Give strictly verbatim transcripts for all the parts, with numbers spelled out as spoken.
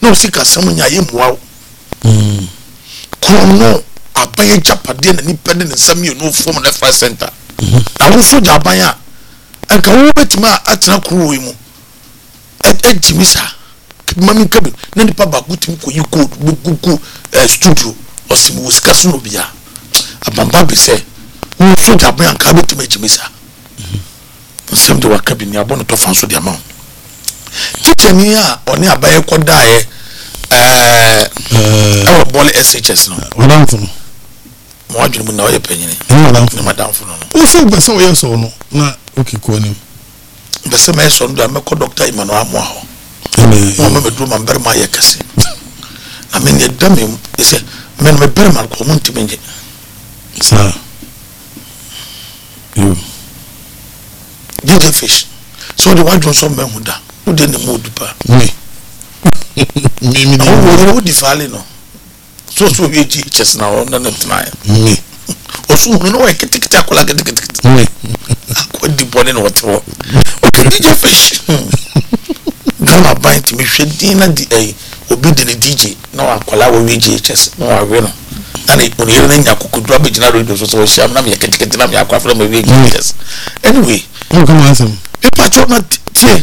no sika sam nya ye muawo mm kono abaye japade na nipa de nsam ye no form na front center na wo so jaban a anka wo betima atena kuro yi mu e jimisa mami kabi na nipa ba gutim ko yiko gugu studio osimu sika so no bia abamba bi se wo so jaban anka betima jimisa nsam de wakabi ni abono to fanso de amount kitchen ya oni abaye kodae eh eh bole S H S no wala mfuno mo adwene mu na oye panyini wala mfuno madam mfuno no o so gbe so ye so no na okay ko ni be se me so ndo ameko doctor Emmanuel amo aho mo me do ma ber ma ye kase na me ne dam e se me me ber ma ko mun timenje sa yo ginger fish so the one so me huda who dey the mood pa me me me no wo di fale no so so we ji chess na on na tonight me o so no no e kitikita kola kitikita me ko di bone no what o ginger fish gana bite me hwedi na di eh obi de ne D J na wa kola wo we ji chess no wa we no na ne ko ne nya kokodu abegina radio so so sham na me kitikita na me akwa from we ji chess anyway o come on some people talk na tie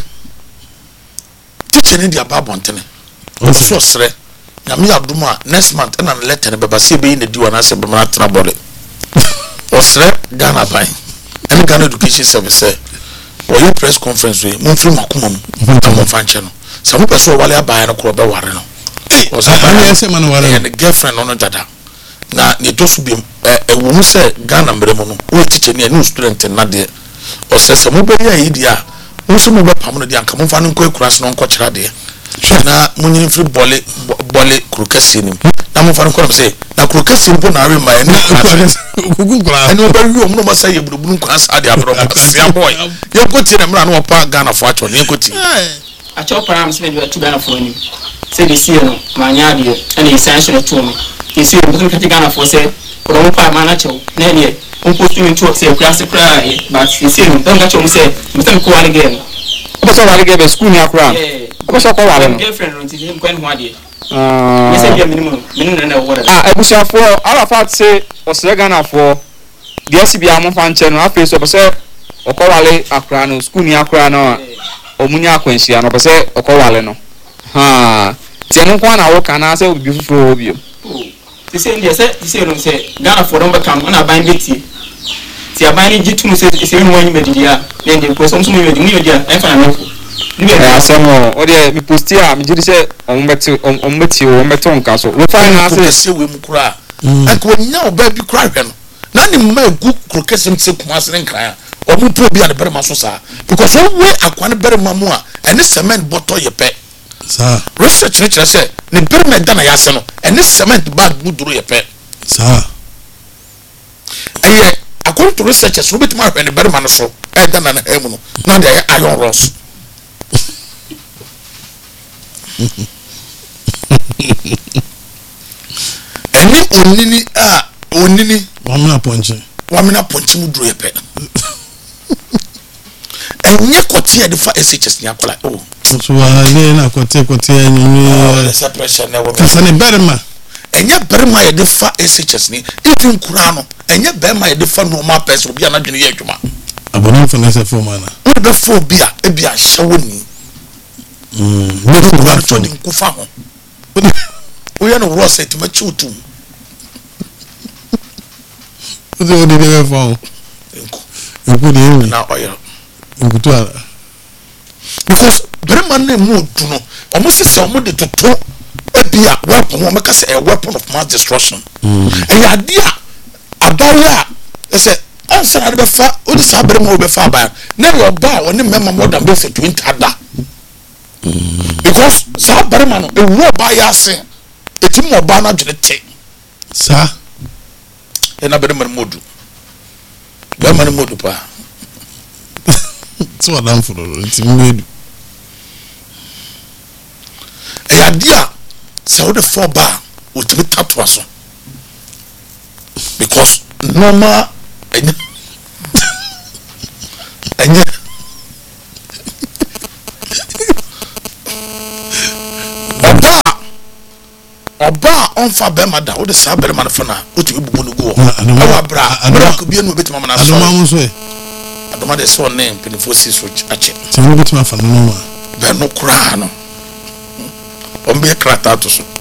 teacher in dia babon tene o so sre na me aduma next month na letter na baba se be in the diwa na se be na tena bole o sre Ghana bai any Ghana education service o your press conference we mun fi makuma mu tamon fanche no so mo person wale abai na kro be ware no o so ba na se man ware no girlfriend no no jada na ne to so bi e wo mu se Ghana mbere mu no o teacher ni any student na de o se se mo be ya yi dia mo so mo be pam no de anka mo fa no ko ekura so no ko kira de na munyin free bole bole krokasi nim na mo fa no ko se na krokasi mpo na awe ma ene gugu kura ene oba wi omno ma say ebudubunu kwa sa de abro sia boy ye ko ti na mra no pa Ghana fo acho ye ko ti a cho param se be tu Ghana fo ni se de sie no ma nya de ene essential to me e se mo kan Ghana fo se ko mo pa ma na cho na ne on post me to se class cry but e se no don ga cho mo se mo tan ko wale game o so wale game school ni akura o so ko wale no girlfriend no ti him ko en ho ade ah me se bia minimum minimum na wo ah ebusiafo ala fat say o se Ghana fo de si bia mo fa nche no afi so se o ko wale akura no school ni akura no o munya akwansia no se o ko wale no ha ti en ko na wo kana se obi fufuro obio ti se ndi se ti se no se Ghana fo don be kam na ban beti ti abani jitu se se no wanyi medidia ne ndi ko so so mo yedi mo yedi a fa na no ni be asemo o de mi posti a mi jiri se on beti on beti o beti on kaso we fa na se se we mu kura ak wonya oba bi kura hwe no na ni ma gu krokesem se kuma se nkran o mu po bi a de bere ma so sa because one way akwane bere ma mu a ene cement bottle ye pe sa research ni kira se ni bere na da na ya se no ene cement bag bu duro ye pe sa aye according to researchers no bit ma hwe ne bere ma no so e da na na hemu no na de iron rods eni onini a onini wamina ponche wamina ponche mu duro ye pe enye kotie de fa S H S ni akola oh so wa le na kotie kotie ni the separation na wo kasa ne berma enye berma ye de fa S H S ni even kura no enye berma ye de fa normal person obi anadwene ye adwuma abonon fa na se fo mana wo be fo bi a e bi a hyewo ni mm wo fo ba fo ni nkufa ho wo ye no wo set ma chi otum wo de wo de be fo nku nku de ni na oyo nku to ala because berma na mu odu no omo se se omo de toto e a weapon omo ka se a weapon of mass destruction e ya dia abawa e se answer na be fa o di sa berma o be fa ba na yo ba oni mema more than be twenty ada because sa berma no e wo ba ya se eti mo ba na dwene te sa e na berma modu berma modu pa so adam for it made e ya dia se o de for ba o ti tatu aso because normal enye enye oba oba on fa be mada wo de sa be man fa na o tu bubu no go adoma abra adoma ko bi enu betima mana so adoma mo so e adoma de so name penifo si so ache ti mo betima fa no ma be no kura no on be krata to so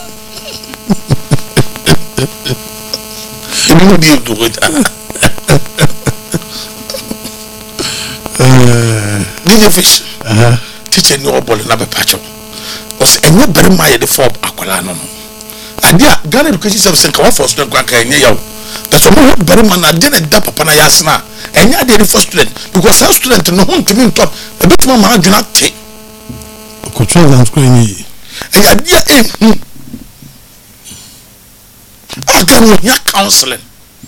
inu di do go ta eh DJ Fish aha teacher ni obol na be pacho o se enye bere ma ye de fob akola no no adia Ghana Education Service nka wa for student kwa kan enye yawo that's why bere ma na de na da papa na yasna enye ade de for student because some student no hun timi ntop e betima ma adwena te ko twa school ni enye dia eh hu ada no ya counseling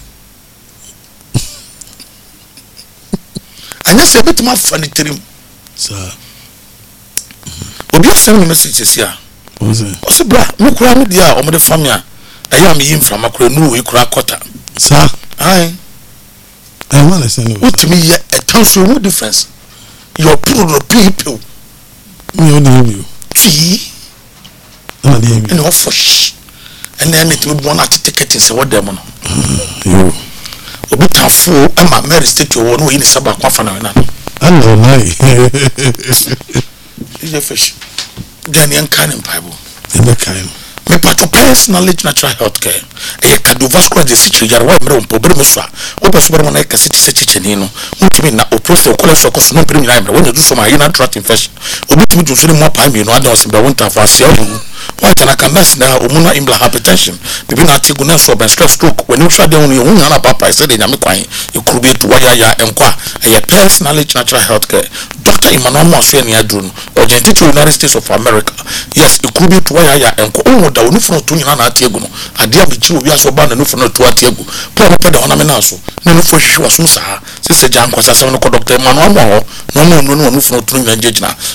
anya se betima fa ni tirim sa obi send me message sia oze osi bra me kura me dia o me de famia eya me yim from akura nu we kura kota sa ai I want to say no utimi ye a tension no difference your people people me on the you ti na the and of fish and then it will be one at ticket say what them no you obi tafo e ma Mary State wo no yin saba kwa fa na na hello nai is a fish then yan can in Bible ebe kind me pato personal natural health care e cardiovascular disease yar wa mre on problem so o be so na ka siti se chicheni no untimi na o process cholesterol ko so no prim na mre when do so ma yin tract infection obi timi do so mo pa mi no adon se be won ta fa se o wa tana kan bas na o mu na imbla hypertension bibi na ati guna so ben stress stroke when you try dey on you na papa say dey nyame kwan e kurube to waya ya enkwa e personal natural health care Doctor Emmanuel Mosse ni adru no urgent to United States of America yes e kurube to waya ya enkwa o da onu fun to nyina na ati egu no ade a bichi obi aso ba na nu fun to ati egu po mo pe da ona me na so na nu fo hwehwe waso sa se se jan kwasa se no ko Doctor Emmanuel Mosse no mo no no nu fun to nyina jejina